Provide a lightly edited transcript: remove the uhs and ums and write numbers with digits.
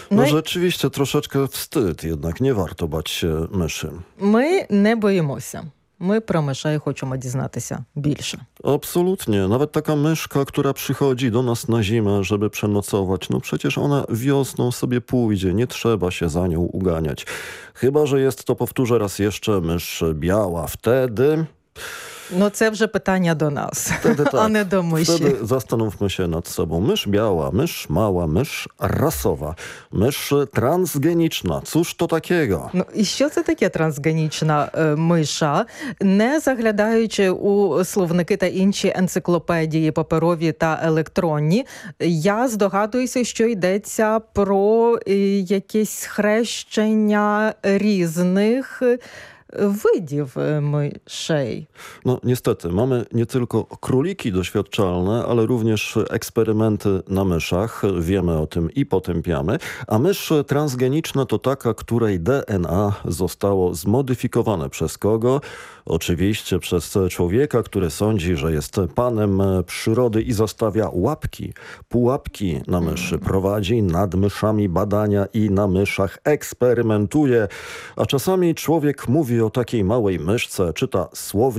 No Rzeczywiście troszeczkę wstyd, jednak nie warto bać się myszy. ми не боїмося. Ми про мишей хочемо дізнатися більше. Absolutnie. Nawet taka myszka, która przychodzi do nas na zimę, żeby przenocować, no przecież ona wiosną sobie pójdzie, nie trzeba się za nią uganiać. Chyba że jest to, powtórzę raz jeszcze, mysz biała. Wtedy Ну, це вже питання до нас, tak. а не до миші. Wtedy zastanówmy się nad sobą. Mysz biała, mysz mała, mysz rasowa, mysz transgeniczna. Cóż to takiego? Ну, і що це таке трансгенічна миша? Не заглядаючи у словники та інші енциклопедії паперові та електронні, я здогадуюся, що йдеться про якесь схрещення різних видів мишей. No niestety, mamy nie tylko króliki doświadczalne, ale również eksperymenty na myszach. Wiemy o tym i potępiamy. A mysz transgeniczna to taka, której DNA zostało zmodyfikowane przez kogo? Oczywiście przez człowieka, który sądzi, że jest panem przyrody i zostawia łapki, pułapki na myszy. Prowadzi nad myszami badania i na myszach eksperymentuje. A czasami człowiek mówi o takiej małej myszce, czyta słownik